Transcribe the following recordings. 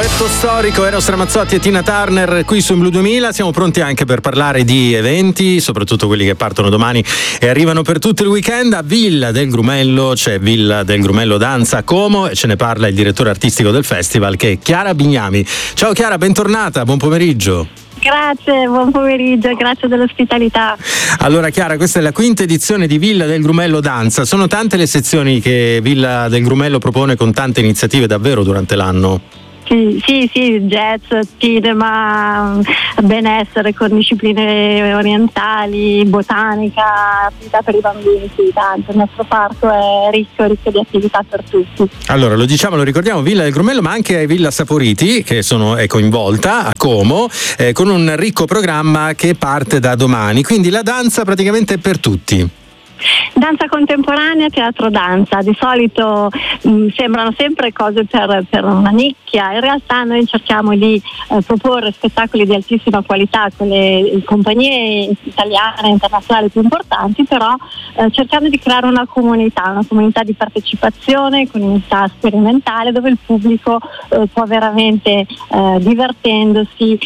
Duetto storico, Eros Ramazzotti e Tina Turner qui su Blu 2000. Siamo pronti anche per parlare di eventi, soprattutto quelli che partono domani e arrivano per tutto il weekend. A Villa del Grumello c'è Villa del Grumello Danza a Como e ce ne parla il direttore artistico del festival, che è Chiara Bignami. Ciao Chiara, bentornata, buon pomeriggio. Grazie, buon pomeriggio e grazie dell'ospitalità. Allora Chiara, questa è la quinta edizione di Villa del Grumello Danza. Sono tante le sezioni che Villa del Grumello propone, con tante iniziative davvero durante l'anno. Sì, jazz, cinema, benessere con discipline orientali, botanica, attività per i bambini, sì, tanto. Il nostro parco è ricco di attività per tutti. Allora, lo ricordiamo, Villa del Grumello, ma anche Villa Saporiti, che è coinvolta a Como, con un ricco programma che parte da domani, quindi la danza praticamente è per tutti. Danza contemporanea, teatro danza, di solito sembrano sempre cose per una nicchia. In realtà noi cerchiamo di proporre spettacoli di altissima qualità con le compagnie italiane e internazionali più importanti, però cercando di creare una comunità di partecipazione, comunità sperimentale, dove il pubblico può veramente divertendosi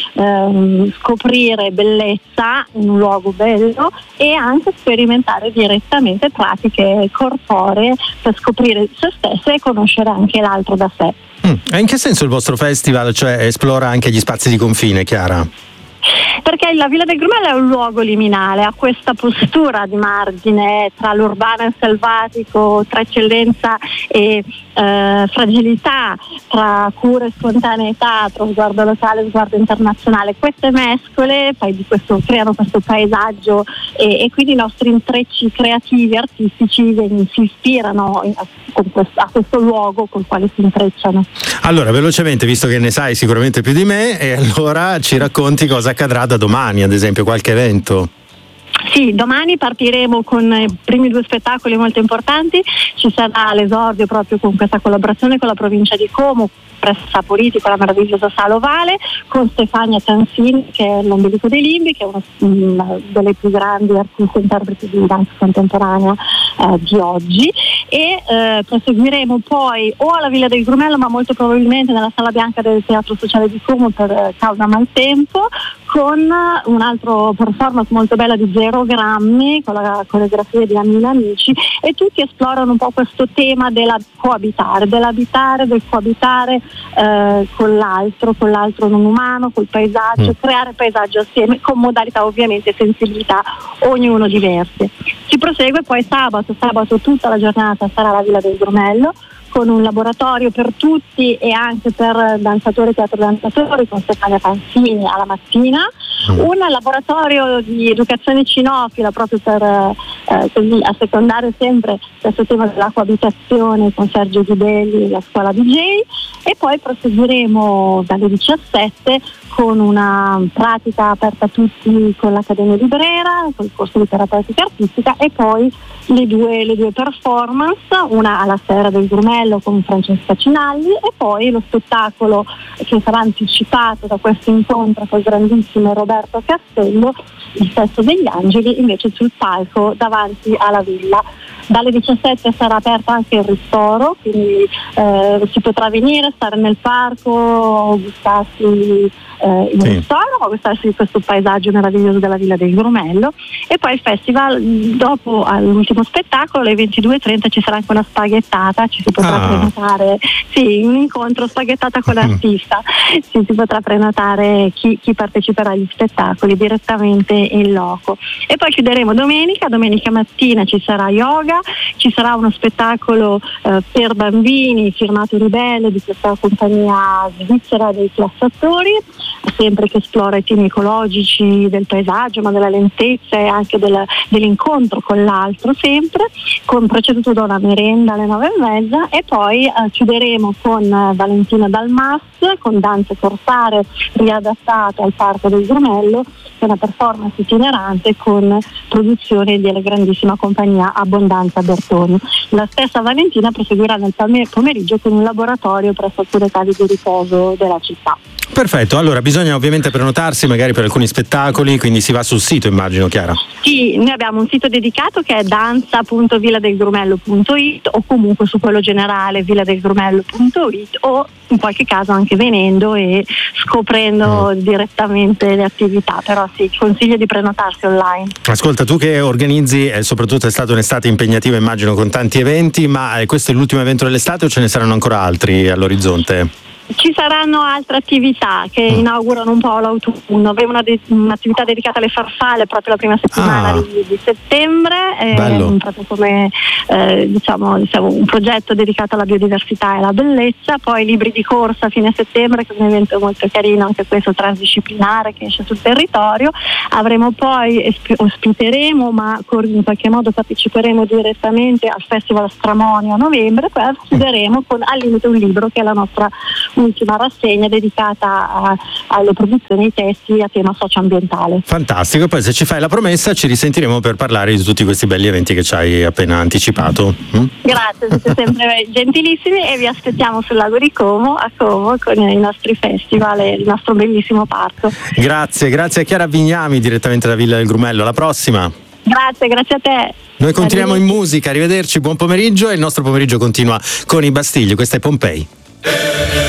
scoprire bellezza in un luogo bello e anche sperimentare direttamente pratiche corporee per scoprire se stesse e conoscere anche l'altro da sé. E in che senso il vostro festival, cioè, esplora anche gli spazi di confine, Chiara? Perché la Villa del Grumello è un luogo liminale, ha questa postura di margine tra l'urbano e il selvatico, tra eccellenza e fragilità, tra cura e spontaneità, tra sguardo locale e sguardo internazionale. Queste mescole poi creano questo paesaggio e quindi i nostri intrecci creativi, artistici si ispirano a questo luogo col quale si intrecciano. Allora, velocemente, visto che ne sai sicuramente più di me, e allora ci racconti cosa accadrà da domani, ad esempio qualche evento? Sì, domani partiremo con i primi 2 spettacoli molto importanti. Ci sarà l'esordio proprio con questa collaborazione con la provincia di Como, presso Saporiti, con la meravigliosa Sala Ovale, con Stefania Tansini, che è l'Ombelico dei Limbi, che è una delle più grandi artiste interpreti di danza contemporanea di oggi, e proseguiremo poi o alla Villa del Grumello, ma molto probabilmente nella Sala Bianca del Teatro Sociale di Como per causa maltempo, con un altro performance molto bello di Zero Grammi, con la coreografia di Annina Amici, e tutti esplorano un po' questo tema del coabitare con l'altro non umano, col paesaggio, creare paesaggio assieme con modalità ovviamente sensibilità ognuno diverse. Si prosegue poi sabato tutta la giornata sarà la Villa del Grumello, con un laboratorio per tutti e anche per danzatori e teatro danzatori, con Stefania Tansini alla mattina, un laboratorio di educazione cinofila proprio per così assecondare sempre questo tema della coabitazione con Sergio Ghibelli e la scuola DJ, e poi proseguiremo dalle 17 con una pratica aperta a tutti con l'Accademia di Brera, con il corso di terapeutica artistica, e poi le due performance, una alla Sera del Grumello con Francesca Cinalli, e poi lo spettacolo che sarà anticipato da questo incontro col grandissimo Roberto Castello, Il Sesso degli Angeli, invece sul palco davanti alla villa. Dalle 17 sarà aperto anche il ristoro, quindi si potrà venire, stare nel parco, gustarsi in ristoro, ma gustarsi questo paesaggio meraviglioso della Villa del Grumello. E poi il festival, dopo all'ultimo spettacolo, alle 22:30 ci sarà anche una spaghettata, ci si potrà prenotare, un incontro spaghettata con l'artista, si potrà prenotare chi parteciperà agli spettacoli direttamente in loco. E poi chiuderemo domenica mattina, ci sarà yoga, ci sarà uno spettacolo per bambini firmato Ribelle di questa compagnia svizzera dei classatori, sempre che esplora i temi ecologici del paesaggio, ma della lentezza e anche dell'incontro con l'altro, sempre preceduto da una merenda alle 9:30, e poi chiuderemo con Valentina Dalmas con danze corsare riadattato al Parco del Grumello, che è una performance itinerante con produzione della grandissima compagnia Abbondanza Bertoni. La stessa Valentina proseguirà nel pomeriggio con un laboratorio presso alcune case di riposo della città. Perfetto, allora bisogna ovviamente prenotarsi magari per alcuni spettacoli, quindi si va sul sito, immagino, Chiara. Sì, noi abbiamo un sito dedicato che è danza.villadelgrumello.it o comunque su quello generale villadelgrumello.it, o in qualche caso anche venendo e scoprendo direttamente le attività, però sì, consiglio di prenotarsi online. Ascolta, tu che organizzi, soprattutto è stata un'estate impegnativa, immagino, con tanti eventi, ma questo è l'ultimo evento dell'estate o ce ne saranno ancora altri all'orizzonte? Ci saranno altre attività che inaugurano un po' l'autunno. Avremo un'attività dedicata alle farfalle proprio la prima settimana di settembre, proprio come diciamo un progetto dedicato alla biodiversità e alla bellezza. Poi libri di corsa a fine settembre, che è un evento molto carino, anche questo transdisciplinare, che esce sul territorio. Avremo poi, ospiteremo, ma in qualche modo parteciperemo direttamente al Festival Stramonio a novembre. Poi chiuderemo con Al limite un libro, che è la nostra ultima rassegna dedicata alle produzioni di testi a tema socioambientale. Fantastico, poi se ci fai la promessa ci risentiremo per parlare di tutti questi belli eventi che ci hai appena anticipato. Grazie, siete sempre gentilissimi e vi aspettiamo sul lago di Como, a Como, con i nostri festival e il nostro bellissimo parco. Grazie a Chiara Vignami direttamente da Villa del Grumello, alla prossima. Grazie a te. Noi continuiamo in musica, arrivederci, buon pomeriggio, e il nostro pomeriggio continua con i Bastigli, questa è Pompei.